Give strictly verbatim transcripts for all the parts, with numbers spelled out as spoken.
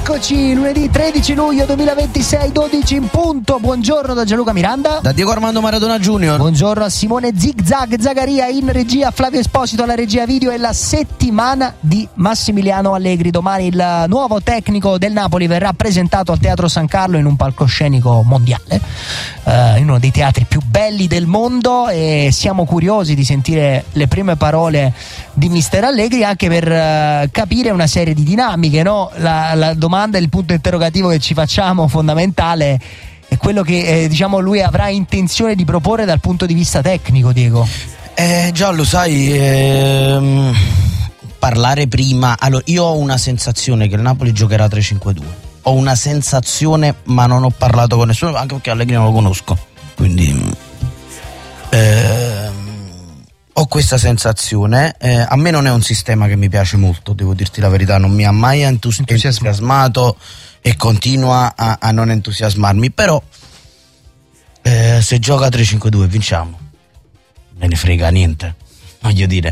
Eccoci, lunedì tredici luglio duemilaventisei, dodici in punto. Buongiorno da Gianluca Miranda, da Diego Armando Maradona Junior. Buongiorno a Simone Zigzag Zagaria in regia, Flavio Esposito alla regia video. È la settimana di Massimiliano Allegri. Domani il nuovo tecnico del Napoli verrà presentato al Teatro San Carlo in un palcoscenico mondiale, eh, in uno dei teatri più belli del mondo, e siamo curiosi di sentire le prime parole di mister Allegri, anche per uh, capire una serie di dinamiche, no? La, la domanda e il punto interrogativo che ci facciamo fondamentale è quello che eh, diciamo lui avrà intenzione di proporre dal punto di vista tecnico, Diego. Eh, già lo sai, ehm, parlare prima. Allora, io ho una sensazione che il Napoli giocherà tre cinque due. Ho una sensazione, ma non ho parlato con nessuno, anche perché Allegri non lo conosco. Quindi ehm, ho questa sensazione. Eh, a me non è un sistema che mi piace molto, devo dirti la verità, non mi ha mai entus- entusiasmato e continua a, a non entusiasmarmi, però eh, se gioca tre cinque due vinciamo, me ne frega niente, voglio dire.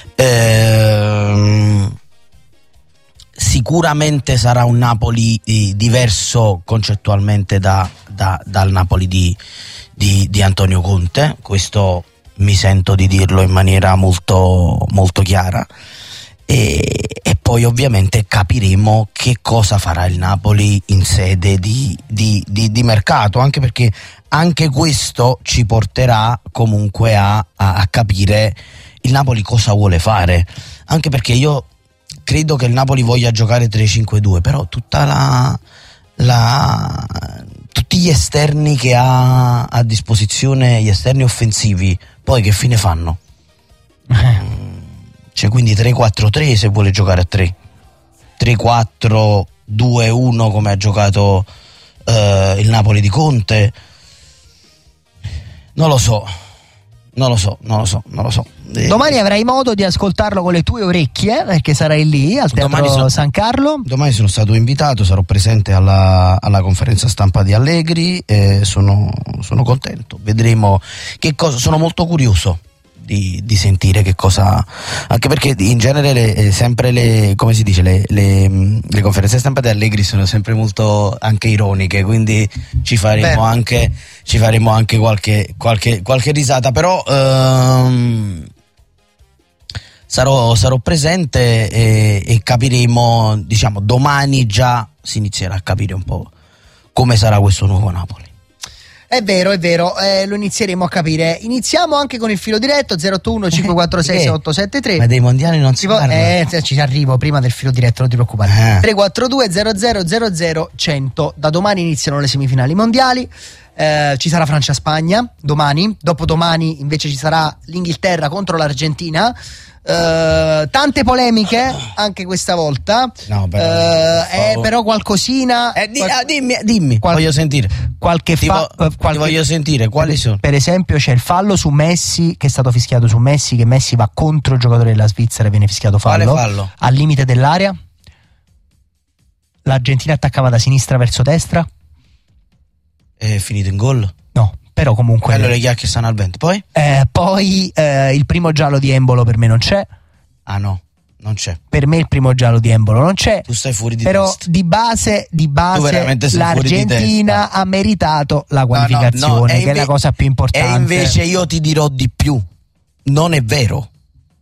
Eh, sicuramente sarà un Napoli eh, diverso concettualmente da, da, dal Napoli di, di, di Antonio Conte, questo mi sento di dirlo in maniera molto, molto chiara, e, e poi ovviamente capiremo che cosa farà il Napoli in sede di, di, di, di mercato, anche perché anche questo ci porterà comunque a, a, a capire il Napoli cosa vuole fare, anche perché io credo che il Napoli voglia giocare tre cinque due, però tutta la, la tutti gli esterni che ha a disposizione, gli esterni offensivi, poi che fine fanno? Eh. Cioè, quindi tre quattro tre se vuole giocare a tre, tre quattro due uno come ha giocato eh, il Napoli di Conte, non lo so, non lo so, non lo so, non lo so. Domani avrai modo di ascoltarlo con le tue orecchie, perché sarai lì al Teatro sono, San Carlo. Domani sono stato invitato, sarò presente alla, alla conferenza stampa di Allegri e sono, sono contento. Vedremo che cosa, sono molto curioso di, di sentire che cosa, anche perché in genere le, sempre le, come si dice, le, le, le conferenze stampa di Allegri sono sempre molto anche ironiche, quindi ci faremo Beh. anche ci faremo anche qualche, qualche, qualche risata, però ehm, Sarò, sarò presente e, e capiremo, diciamo, domani già si inizierà a capire un po' come sarà questo nuovo Napoli. È vero, è vero, eh, lo inizieremo a capire. Iniziamo anche con il filo diretto zero otto uno cinque quattro sei sei otto sette tre. Ma dei mondiali non si parla. Eh, ci arrivo prima del filo diretto, non ti preoccupare. Eh. tre quattro due zero zero zero zero cento. Da domani iniziano le semifinali mondiali. Eh, ci sarà Francia-Spagna domani, dopodomani invece ci sarà l'Inghilterra contro l'Argentina. Uh, tante polemiche anche questa volta, no, però, uh, eh, però qualcosina eh, di, qual- dimmi, dimmi qual- voglio sentire qualche ti, fa- vo- qualche, ti voglio sentire quali per, sono. Per esempio c'è il fallo su Messi, che è stato fischiato su Messi, che Messi va contro il giocatore della Svizzera e viene fischiato fallo, fallo? Al limite dell'area. L'Argentina attaccava da sinistra verso destra, è finito in gol? No, però comunque allora le chiacchiere stanno al vento. Poi? Eh, poi eh, il primo giallo di Embolo per me non c'è. Ah no, non c'è. Per me il primo giallo di Embolo non c'è. Tu stai fuori di però testa. di base, di base l'Argentina ha meritato la qualificazione, no, no, no, che inve- è la cosa più importante. E invece io ti dirò di più. Non è vero.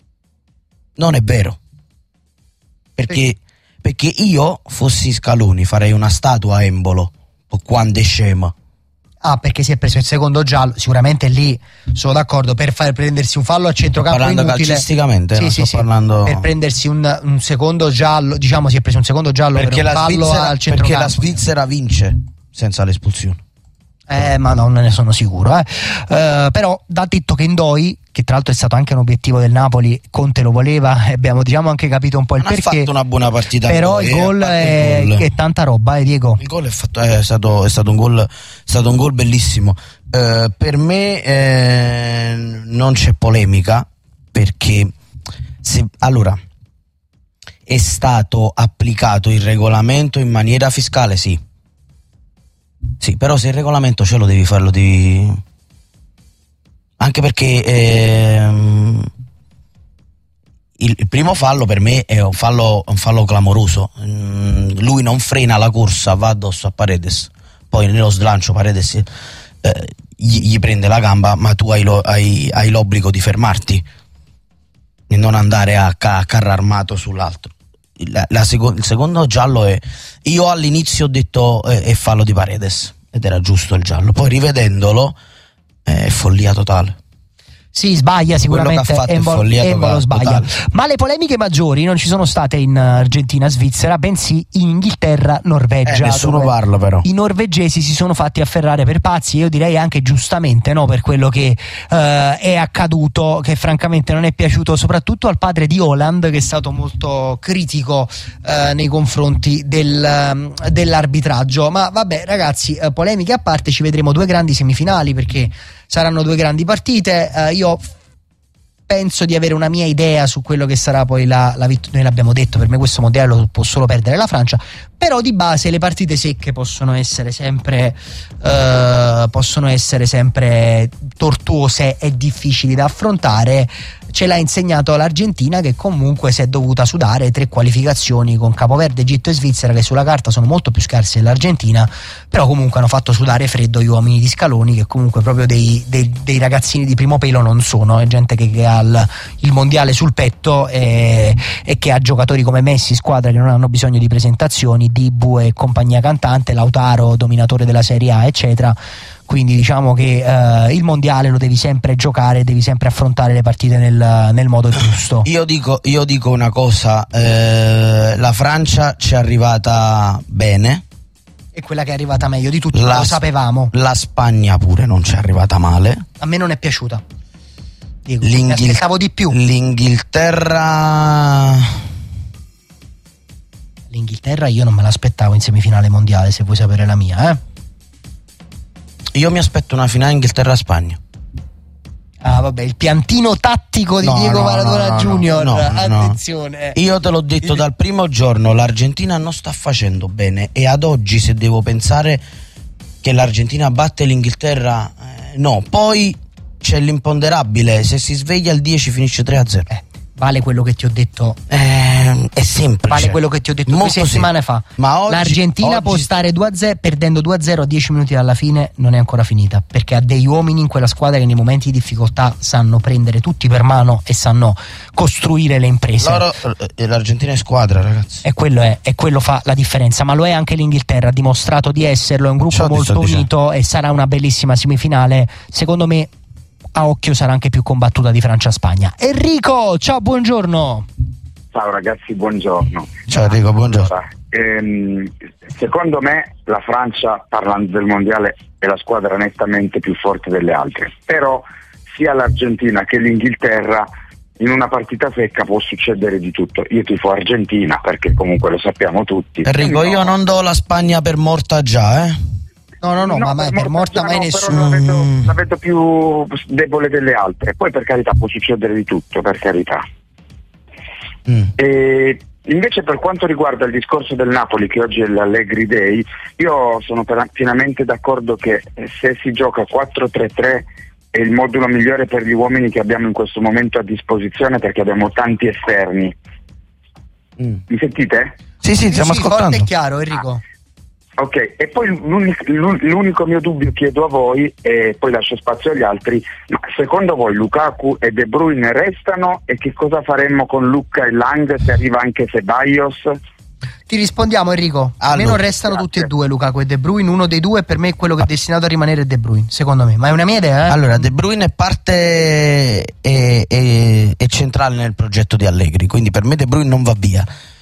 Non è vero. Perché, perché io fossi Scaloni farei una statua a Embolo quando è scema. Ah, perché si è preso il secondo giallo, sicuramente lì sono d'accordo, per far prendersi un fallo a centrocampo parlando inutile, calcisticamente, sì, non sì, sto sì, parlando... per prendersi un, un secondo giallo, diciamo si è preso un secondo giallo perché per un la fallo Svizzera, al centrocampo. perché la Svizzera vince senza l'espulsione. Eh, ma no, non ne sono sicuro. Eh. Uh, però, da detto che Ndoi, che tra l'altro è stato anche un obiettivo del Napoli, Conte lo voleva, e abbiamo diciamo anche capito un po' il non perché. Ha fatto una buona partita. Però Ndoi, il gol è, è, il gol. è tanta roba, eh, Diego. Il gol è, fatto, è, stato, è stato un gol, è stato un gol bellissimo. Uh, per me eh, non c'è polemica, perché se allora è stato applicato il regolamento in maniera fiscale, sì. Sì, però se il regolamento ce lo devi farlo di... anche perché ehm, il, il primo fallo per me è un fallo, un fallo clamoroso. Mm, lui non frena la corsa, va addosso a Paredes, poi nello slancio Paredes eh, gli, gli prende la gamba, ma tu hai, lo, hai, hai l'obbligo di fermarti e non andare a, a carro armato sull'altro. La, la seco, il secondo giallo è, io all'inizio ho detto eh, è fallo di Paredes ed era giusto il giallo, poi rivedendolo eh, è follia totale. Sì, sbaglia sicuramente, Embolo, Embolo sbaglia. Ma le polemiche maggiori non ci sono state in Argentina, Svizzera, bensì in Inghilterra, Norvegia. Eh, nessuno parla però. I norvegesi si sono fatti afferrare per pazzi, io direi anche giustamente, no, per quello che uh, è accaduto, che francamente non è piaciuto soprattutto al padre di Haaland, che è stato molto critico uh, nei confronti del, um, dell'arbitraggio. Ma vabbè ragazzi, uh, polemiche a parte, ci vedremo due grandi semifinali perché saranno due grandi partite. Uh, io penso di avere una mia idea su quello che sarà poi la, la vittoria. Noi l'abbiamo detto, per me questo mondiale lo può solo perdere la Francia, però di base le partite secche possono essere sempre uh, possono essere sempre tortuose e difficili da affrontare. Ce l'ha insegnato l'Argentina, che comunque si è dovuta sudare tre qualificazioni con Capoverde, Egitto e Svizzera, che sulla carta sono molto più scarse dell'Argentina, però comunque hanno fatto sudare freddo gli uomini di Scaloni, che comunque proprio dei, dei, dei ragazzini di primo pelo non sono. È gente che, che ha il, il mondiale sul petto e, e che ha giocatori come Messi, squadra che non hanno bisogno di presentazioni, Dibu e compagnia cantante, Lautaro dominatore della Serie A eccetera. Quindi diciamo che uh, il mondiale lo devi sempre giocare, devi sempre affrontare le partite nel, nel modo giusto. Io dico, io dico una cosa, eh, la Francia ci è arrivata bene. È quella che è arrivata meglio di tutti, la, lo sapevamo. La Spagna pure non ci è arrivata male. A me non è piaciuta. Dico, mi aspettavo di più. L'Inghilterra... L'Inghilterra io non me l'aspettavo in semifinale mondiale, se vuoi sapere la mia, eh. Io mi aspetto una finale Inghilterra-Spagna. Ah vabbè, il piantino tattico di no, Diego no, Maradona no, no, Junior no, no, attenzione. No. Io te l'ho detto dal primo giorno, l'Argentina non sta facendo bene e ad oggi se devo pensare che l'Argentina batte l'Inghilterra, eh, no, poi c'è l'imponderabile, se si sveglia il dieci finisce tre a zero. Eh. Vale quello che ti ho detto, eh, è semplice. Vale quello che ti ho detto due settimane fa. Ma oggi, l'Argentina oggi... può stare due a zero, perdendo due a zero a dieci minuti dalla fine, non è ancora finita, perché ha degli uomini in quella squadra che nei momenti di difficoltà sanno prendere tutti per mano e sanno costruire le imprese. Loro, l'Argentina è squadra, ragazzi. E quello è, e quello fa la differenza, ma lo è anche l'Inghilterra, ha dimostrato di esserlo, è un gruppo Ciò molto unito e sarà una bellissima semifinale. Secondo me a occhio sarà anche più combattuta di Francia-Spagna. Enrico, ciao, buongiorno. Ciao ragazzi, buongiorno. Ciao Enrico, buongiorno. Allora, ehm, secondo me la Francia, parlando del mondiale, è la squadra nettamente più forte delle altre, però sia l'Argentina che l'Inghilterra in una partita secca può succedere di tutto. Io tifo Argentina perché comunque lo sappiamo tutti. Enrico, io non do la Spagna per morta già, eh? No, no, no, no, ma mai, per morta mai no, nessuno. Però la vedo, la vedo più debole delle altre. Poi per carità può succedere di tutto, per carità. Mm. E invece per quanto riguarda il discorso del Napoli, che oggi è l'Allegri Day, io sono per, pienamente d'accordo che se si gioca quattro tre tre è il modulo migliore per gli uomini che abbiamo in questo momento a disposizione, perché abbiamo tanti esterni. Mm. Mi sentite? Sì, sì, stiamo sì, ascoltando. Forte e chiaro, Enrico. Ah. Ok, e poi l'unico, l'unico mio dubbio chiedo a voi, e poi lascio spazio agli altri, ma secondo voi Lukaku e De Bruyne restano, e che cosa faremmo con Lucca e Lang se arriva anche Ceballos? Ti rispondiamo Enrico, allora, almeno restano grazie. tutti e due, Lukaku e De Bruyne, uno dei due per me è quello che è destinato a rimanere De Bruyne, secondo me, ma è una mia idea, eh? Allora, De Bruyne è parte è, è, è centrale nel progetto di Allegri, quindi per me De Bruyne non va via.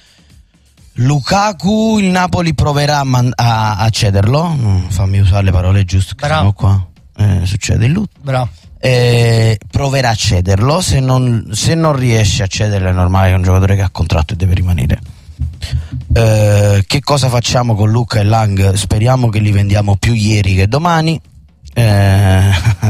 Lukaku il Napoli proverà a, man- a-, a cederlo, mm, fammi usare le parole giuste che Bravo. sono qua, eh, succede il lutto. Bravo. Eh, proverà a cederlo, se non, se non riesce a cederlo è normale che è un giocatore che ha contratto e deve rimanere. Eh, che cosa facciamo con Lucca e Lang? Speriamo che li vendiamo più ieri che domani. Eh,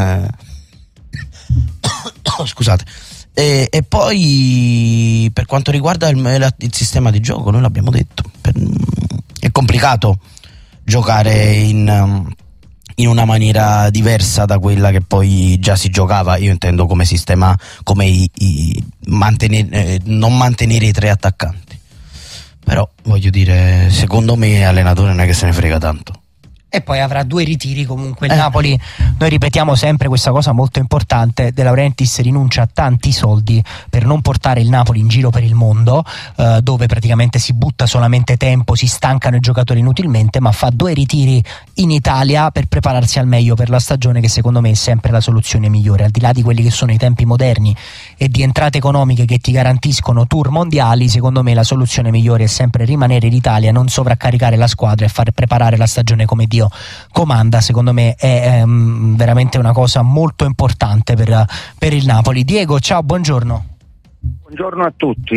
scusate. E, e poi per quanto riguarda il, il sistema di gioco, noi l'abbiamo detto, per, è complicato giocare in, in una maniera diversa da quella che poi già si giocava. Io intendo come sistema, come i, i mantenere, eh, non mantenere i tre attaccanti. però voglio dire, secondo me allenatore non è che se ne frega tanto. E poi avrà due ritiri comunque il eh. Napoli. Noi ripetiamo sempre questa cosa molto importante: De Laurentiis rinuncia a tanti soldi per non portare il Napoli in giro per il mondo, eh, dove praticamente si butta solamente tempo, si stancano i giocatori inutilmente, ma fa due ritiri in Italia per prepararsi al meglio per la stagione, che secondo me è sempre la soluzione migliore, al di là di quelli che sono i tempi moderni e di entrate economiche che ti garantiscono tour mondiali. Secondo me la soluzione migliore è sempre rimanere in Italia, non sovraccaricare la squadra e far preparare la stagione come Dio comanda. Secondo me è um, veramente una cosa molto importante per, per il Napoli. Diego, ciao, buongiorno. Buongiorno a tutti,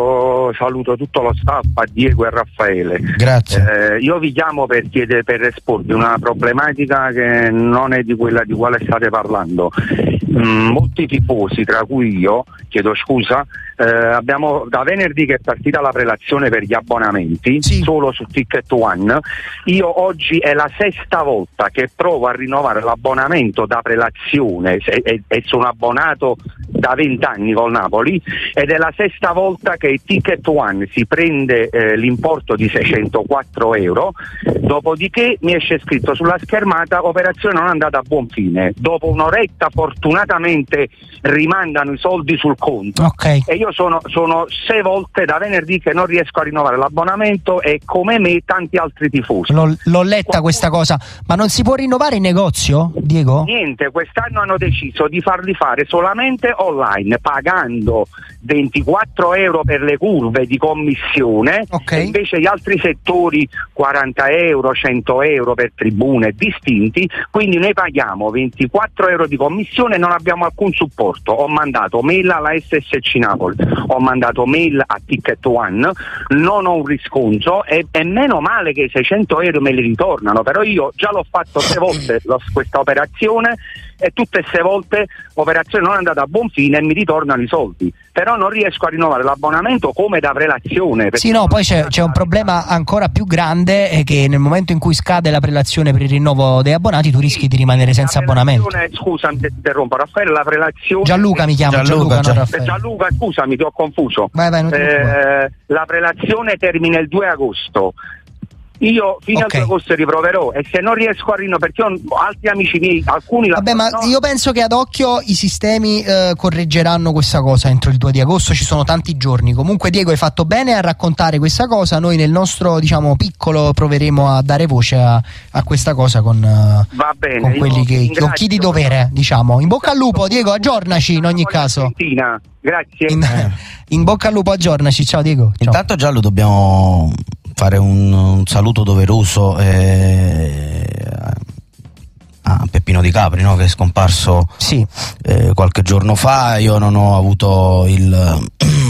io saluto tutto lo staff, a Diego e Raffaele. Grazie. Eh, io vi chiamo per chiedere, per esporvi una problematica che non è di quella di quale state parlando. Mm, molti tifosi, tra cui io, chiedo scusa, eh, abbiamo da venerdì che è partita la prelazione per gli abbonamenti, sì, solo su Ticket One. Io oggi è la sesta volta che provo a rinnovare l'abbonamento da prelazione e, e, e sono abbonato da vent'anni col Napoli, ed è la sesta volta che Ticket One si prende eh, l'importo di seicentoquattro euro, dopodiché mi esce scritto sulla schermata operazione non andata a buon fine. Dopo un'oretta fortunatamente rimandano i soldi sul conto, okay. E io sono, sono sei volte da venerdì che non riesco a rinnovare l'abbonamento, e come me tanti altri tifosi. L'ho, l'ho letta questa cosa, ma non si può rinnovare in negozio, Diego? Niente, quest'anno hanno deciso di farli fare solamente online, pagando ventiquattro euro per le curve di commissione, okay. E invece gli altri settori quaranta euro, cento euro per tribune distinti. Quindi noi paghiamo ventiquattro euro di commissione e non abbiamo alcun supporto. Ho mandato mail alla S S C Napoli, ho mandato mail a Ticket One, non ho un riscontro, e, e meno male che i seicento euro me li ritornano, però io già l'ho fatto tre volte lo, questa operazione, e tutte e sei volte l'operazione non è andata a buon fine e mi ritornano i soldi, però non riesco a rinnovare l'abbonamento come da prelazione. Sì, no, poi c'è, c'è un problema ancora più grande, è che nel momento in cui scade la prelazione per il rinnovo dei abbonati tu rischi di rimanere senza abbonamento. Scusa, mi interrompo Raffaele, la prelazione... Gianluca mi chiama, Gianluca, Gianluca, non Raffaele. Gianluca, scusami, ti ho confuso. Vai, vai, non ti eh, la prelazione termina il due agosto. Io fino okay. al due agosto riproverò, e se non riesco a rinnovare, perché ho altri amici miei, alcuni la Vabbè, ma no. io penso che ad occhio i sistemi eh, correggeranno questa cosa entro il due di agosto, ci sono tanti giorni. Comunque Diego, hai fatto bene a raccontare questa cosa, noi nel nostro, diciamo, piccolo proveremo a dare voce a, a questa cosa con, Va bene, con quelli che, con chi di dovere, diciamo. In bocca al lupo, Diego, aggiornaci in ogni caso. Argentina. Grazie. In, in bocca al lupo, aggiornaci. Ciao Diego. Ciao. Intanto Giallo dobbiamo fare un, un saluto doveroso eh, a Peppino Di Capri, no? Che è scomparso sì. eh, qualche giorno fa. Io non ho avuto il,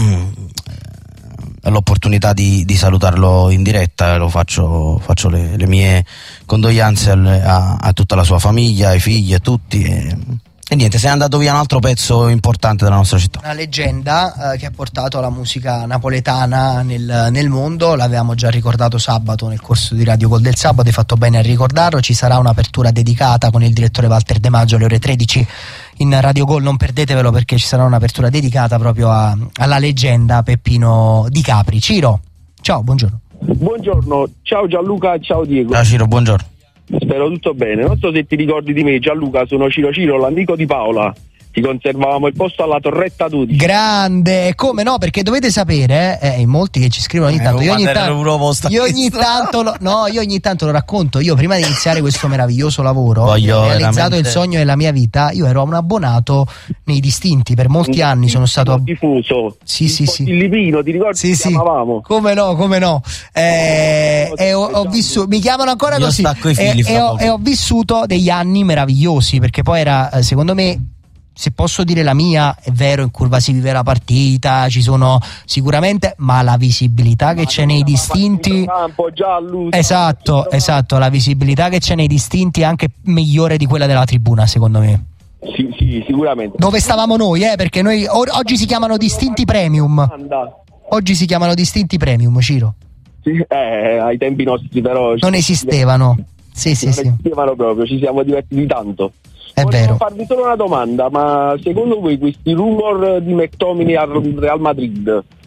l'opportunità di, di salutarlo in diretta, lo faccio, faccio le, le mie condoglianze alle, a, a tutta la sua famiglia, ai figli, a tutti. E, E niente, se è andato via un altro pezzo importante della nostra città. Una leggenda eh, che ha portato la musica napoletana nel, nel mondo. L'avevamo già ricordato sabato nel corso di Radio Gol del Sabato, hai fatto bene a ricordarlo. Ci sarà un'apertura dedicata con il direttore Walter De Maggio alle ore tredici in Radio Gol, non perdetevelo, perché ci sarà un'apertura dedicata proprio a, alla leggenda Peppino Di Capri. Ciro, ciao, buongiorno. Buongiorno, ciao Gianluca, ciao Diego. Ciao Ciro, buongiorno. Spero tutto bene. Non so se ti ricordi di me, Gianluca, sono Ciro Ciro, l'amico di Paola. Ti conservavamo il posto alla torretta dodici. Grande, come no? Perché dovete sapere, eh, in molti che ci scrivono ogni tanto, eh, io ogni, ta- io ogni tanto lo, no, io ogni tanto lo racconto. Io prima di iniziare questo meraviglioso lavoro, Voglio ho realizzato veramente... il sogno della mia vita. Io ero un abbonato nei distinti per molti un anni, sono stato diffuso. Sì, sì, sì. Filippino, ti ricordi? Sì, sì. Chiamavamo. Come no, come no. Eh, e ho, ho vissuto, mi chiamano ancora Io così. E, e, ho, e ho vissuto degli anni meravigliosi, perché poi era, secondo me, se posso dire la mia, è vero, in curva si vive la partita, ci sono sicuramente, ma la visibilità ma che c'è nei distinti campo, giallo, esatto, esatto, la visibilità che c'è nei distinti è anche migliore di quella della tribuna, secondo me. Sì, sì, sicuramente. Dove stavamo noi, eh, perché noi o- oggi si chiamano distinti premium. Oggi si chiamano distinti premium, Ciro. Sì, eh, ai tempi nostri però non esistevano. Sì, sì, non sì. esistevano proprio, ci siamo divertiti tanto. È Volevo vero. farvi solo una domanda, ma secondo voi questi rumor di McTominay al Real Madrid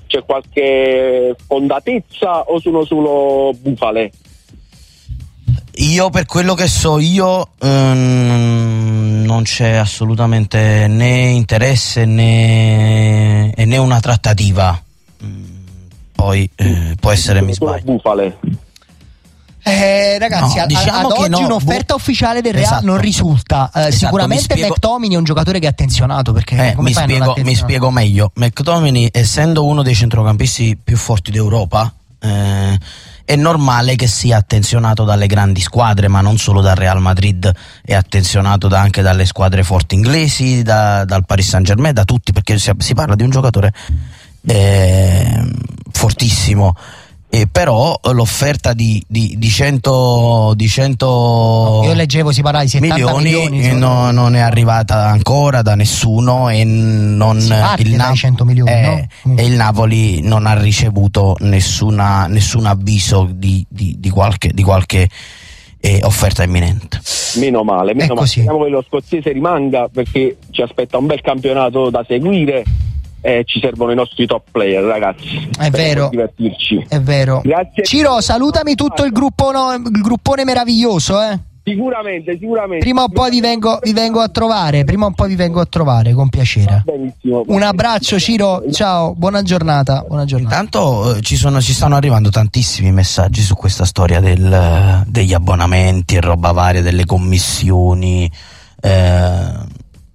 C'è qualche fondatezza o sono solo bufale? Io, per quello che so io, ehm, non c'è assolutamente né interesse né, né una trattativa. Poi eh, può essere mi sbaglio. Bufale. Eh, ragazzi, No, diciamo ad che oggi no, un'offerta bu- ufficiale del Real Esatto. non risulta. Eh, Esatto, sicuramente mi spiego- McTominay è un giocatore che è attenzionato, perché Eh, come mi, fai a non spiego, mi attenzionare? spiego meglio. McTominay, essendo uno dei centrocampisti più forti d'Europa, eh, è normale che sia attenzionato dalle grandi squadre, ma non solo dal Real Madrid, è attenzionato da- anche dalle squadre forti inglesi, da- dal Paris Saint-Germain, da tutti, perché si, si parla di un giocatore eh, fortissimo. Eh, però l'offerta di, di, di cento, di cento Io leggevo si parla di settanta milioni, milioni, eh, no- non è arrivata ancora da nessuno e non Si parte il, dai cento milioni, eh, no? e il Napoli non ha ricevuto nessuna, nessun avviso di, di, di qualche, di qualche eh, offerta imminente. Meno male, meno È male. così. Speriamo che lo scozzese rimanga, perché ci aspetta un bel campionato da seguire e ci servono i nostri top player, ragazzi. È vero. Per divertirci. È vero. Grazie. Ciro, salutami tutto il gruppone, il gruppone meraviglioso, eh. Sicuramente, sicuramente. Prima o poi vi vengo, vi vengo a trovare, prima o poi vi vengo a trovare, con piacere. Benissimo. Un abbraccio, Ciro, ciao, buona giornata, buona giornata. Intanto eh, ci, sono, ci stanno arrivando tantissimi messaggi su questa storia del, degli abbonamenti e roba varia, delle commissioni. Eh,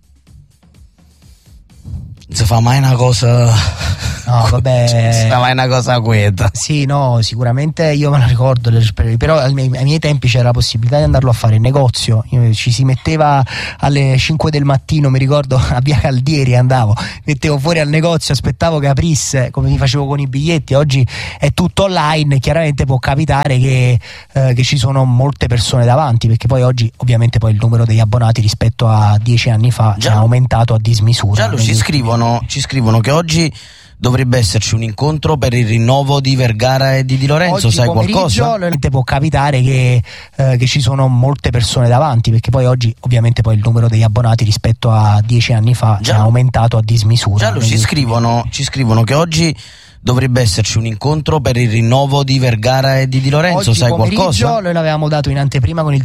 non si fa mai una cosa. No, vabbè. Non si fa mai una cosa quieta. Sì, no, sicuramente io me la ricordo, le superiori, però ai miei, ai miei tempi c'era la possibilità di andarlo a fare in negozio. Io- ci si metteva alle cinque del mattino, mi ricordo, a Via Caldieri andavo, mettevo fuori al negozio, aspettavo che aprisse, come mi facevo con i biglietti. Oggi è tutto online, chiaramente può capitare che, eh, che ci sono molte persone davanti, perché poi oggi ovviamente poi il numero degli abbonati rispetto a dieci anni fa Già- è aumentato a dismisura. Già lo ci scrivono, ci scrivono che oggi dovrebbe esserci un incontro per il rinnovo di Vergara e di Di Lorenzo. Oggi Sai pomeriggio qualcosa? ovviamente può capitare che, eh, che ci sono molte persone davanti, perché poi oggi ovviamente poi il numero degli abbonati rispetto a dieci anni fa Già- è aumentato a dismisura. Già lo ci Quindi- scrivono, ci scrivono che oggi dovrebbe esserci un incontro per il rinnovo di Vergara e di Di Lorenzo. Oggi Sai pomeriggio qualcosa? noi l'avevamo dato in anteprima con il